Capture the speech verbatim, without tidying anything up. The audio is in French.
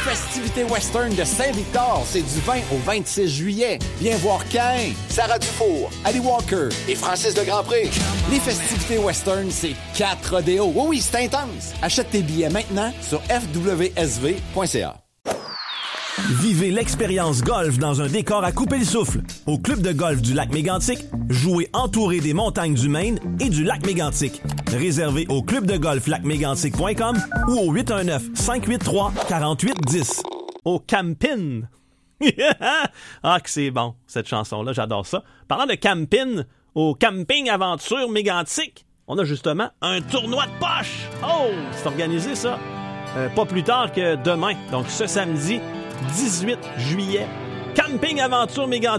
festivités western de Saint-Victor, c'est du vingt au vingt-six juillet. Viens voir Caïn, Sarah Dufour, Ali Walker et Francis de Grandpré. Les festivités western, c'est quatre rodéos. Oui, oui, c'est intense. Achète tes billets maintenant sur f w s v point c a. Vivez l'expérience golf dans un décor à couper le souffle. Au club de golf du lac Mégantic, jouez entouré des montagnes du Maine et du lac Mégantic. Réservé au club de golf lac mégantic point com ou au huit un neuf, cinq huit trois, quatre huit un zéro. Au Campin. Ah, que c'est bon, cette chanson-là, j'adore ça. Parlant de Campin, au Camping Aventure Mégantic, on a justement un tournoi de poche. Oh, c'est organisé ça. Euh, pas plus tard que demain, donc ce samedi, dix-huit juillet. Camping Aventure Mégantic.